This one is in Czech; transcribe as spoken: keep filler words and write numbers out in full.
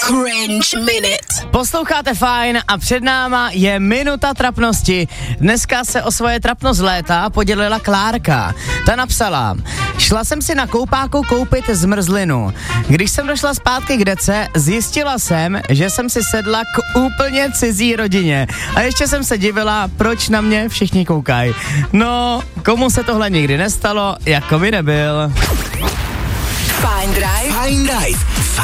Cringe Minute. Posloucháte Fajn a před náma je minuta trapnosti. Dneska se o svoje trapnost léta podělila Klárka. Ta napsala: šla jsem si na koupáku koupit zmrzlinu. Když jsem došla zpátky k dece, zjistila jsem, že jsem si sedla k úplně cizí rodině. A ještě jsem se divila, proč na mě všichni koukají. No, komu se tohle nikdy nestalo, jako by nebyl. Fajn Drive. Fajn Drive.